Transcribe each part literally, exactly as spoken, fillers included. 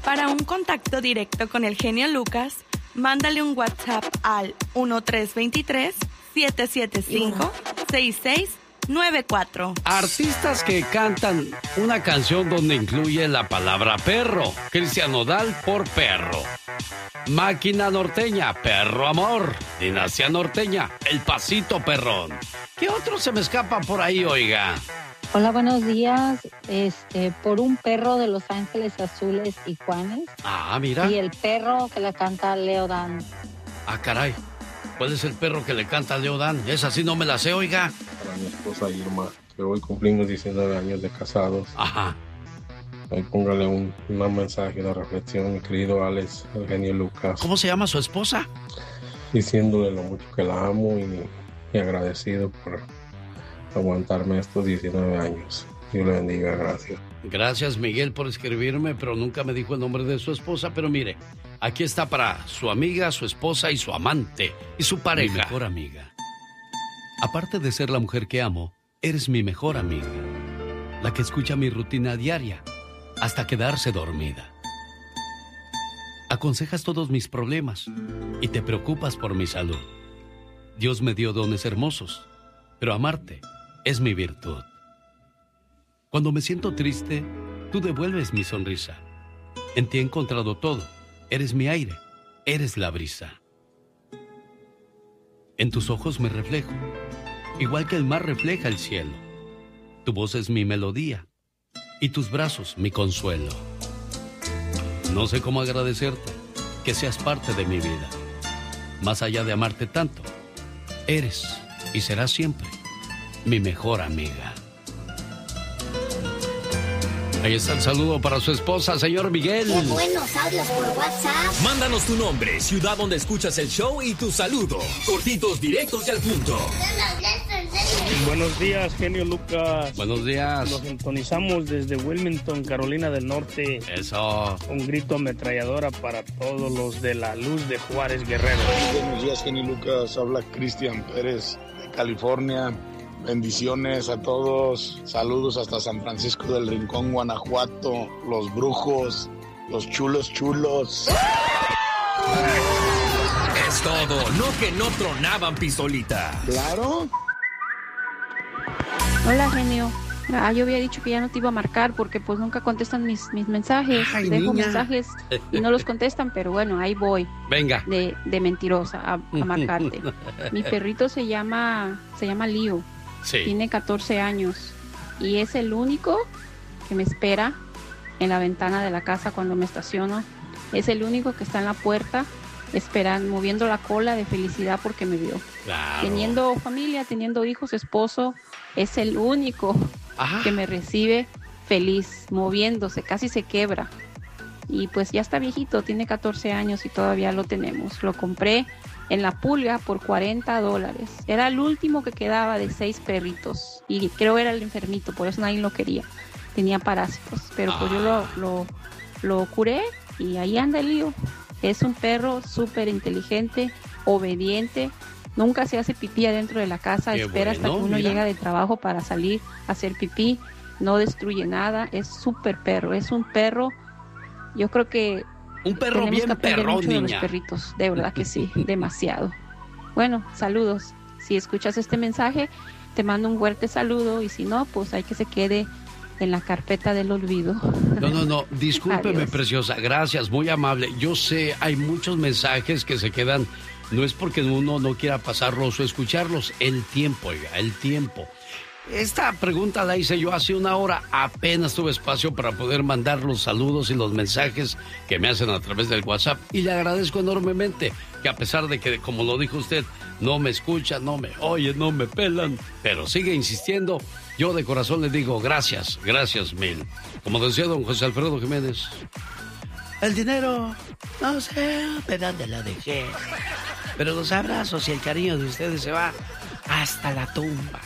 Para un contacto directo con el genio Lucas, mándale un WhatsApp al uno tres dos tres, siete siete cinco, seis seis nueve cuatro. Artistas que cantan una canción donde incluye la palabra perro. Cristian Nodal por Perro. Máquina Norteña, Perro Amor. Dinastía Norteña, El Pasito Perrón. ¿Qué otro se me escapa por ahí, oiga? Hola, buenos días. Este, por un perro de Los Ángeles Azules y Juanes. Ah, mira. Y el perro que le canta Leo Dan. Ah, caray. ¿Cuál es el perro que le canta a Leo Dan? Esa sí no me la sé, oiga. Para mi esposa Irma, que hoy cumplimos diecinueve años de casados. Ajá. Ahí póngale un, un mensaje, una reflexión, mi querido Alex, el genio Lucas. ¿Cómo se llama su esposa? Diciéndole lo mucho que la amo y, y agradecido por aguantarme estos diecinueve años. Dios le bendiga, gracias. Gracias, Miguel, por escribirme, pero nunca me dijo el nombre de su esposa. Pero mire, aquí está para su amiga, su esposa y su amante y su pareja. Mi mejor amiga. Aparte de ser la mujer que amo, eres mi mejor amiga. La que escucha mi rutina diaria hasta quedarse dormida. Aconsejas todos mis problemas y te preocupas por mi salud. Dios me dio dones hermosos, pero amarte es mi virtud. Cuando me siento triste, tú devuelves mi sonrisa. En ti he encontrado todo. Eres mi aire, eres la brisa. En tus ojos me reflejo, igual que el mar refleja el cielo. Tu voz es mi melodía y tus brazos mi consuelo. No sé cómo agradecerte que seas parte de mi vida. Más allá de amarte tanto, eres y serás siempre mi mejor amiga. Ahí está el saludo para su esposa, señor Miguel. ¡Qué buenos audios por WhatsApp! Mándanos tu nombre, ciudad donde escuchas el show y tu saludo. Cortitos, directos y al punto. Buenos días, genio Lucas. Buenos días. Nos sintonizamos desde Wilmington, Carolina del Norte. Eso. Un grito ametralladora para todos los de la Luz de Juárez Guerrero. Buenos días, genio Lucas. Habla Cristian Pérez de California. Bendiciones a todos. Saludos hasta San Francisco del Rincón, Guanajuato. Los brujos, los chulos chulos. Es todo, no que no tronaban pistolita. Claro. Hola, genio. Ah, yo había dicho que ya no te iba a marcar porque pues nunca contestan mis, mis mensajes. Ay, Dejo niña. mensajes y no los contestan, pero bueno, ahí voy. Venga. De, de mentirosa a, a marcarte. Mi perrito se llama, se llama Lío. Sí. Tiene catorce años y es el único que me espera en la ventana de la casa cuando me estaciono. Es el único que está en la puerta esperando, moviendo la cola de felicidad porque me vio. Claro. Teniendo familia, teniendo hijos, esposo, es el único Ajá. que me recibe feliz, moviéndose, casi se quebra. Y pues ya está viejito, tiene catorce años y todavía lo tenemos. Lo compré en La Pulga por cuarenta dólares. Era el último que quedaba de seis perritos. Y creo era el enfermito, por eso nadie lo quería. Tenía parásitos. Pero pues yo lo, lo, lo curé y ahí anda el Lío. Es un perro súper inteligente, obediente. Nunca se hace pipí adentro de la casa. Qué Espera bueno, hasta que uno mira. llega de trabajo para salir a hacer pipí. No destruye nada. Es súper perro. Es un perro, yo creo que Un perro tenemos bien que aprender perrón, mucho de niña. los perritos, de verdad que sí, demasiado. Bueno, saludos. Si escuchas este mensaje, te mando un fuerte saludo y si no, pues hay que se quede en la carpeta del olvido. No, no, no, discúlpeme, Adiós. preciosa. Gracias, muy amable. Yo sé, hay muchos mensajes que se quedan. No es porque uno no quiera pasarlos o escucharlos. El tiempo, oiga, el tiempo. Esta pregunta la hice yo hace una hora. Apenas tuve espacio para poder mandar los saludos y los mensajes que me hacen a través del WhatsApp. Y le agradezco enormemente que a pesar de que, como lo dijo usted, no me escuchan, no me oyen, no me pelan, pero sigue insistiendo. Yo de corazón le digo gracias, gracias mil. Como decía don José Alfredo Jiménez, el dinero, no sé de dónde lo dejé, pero los abrazos y el cariño de ustedes se va hasta la tumba.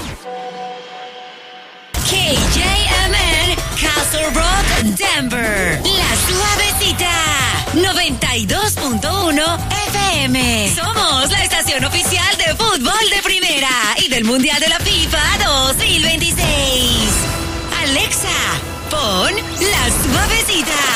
K J M N, Castle Rock, Denver. La Suavecita, noventa y dos punto uno F M. Somos la estación oficial de fútbol de primera y del Mundial de la FIFA dos mil veintiséis. Alexa, pon La Suavecita.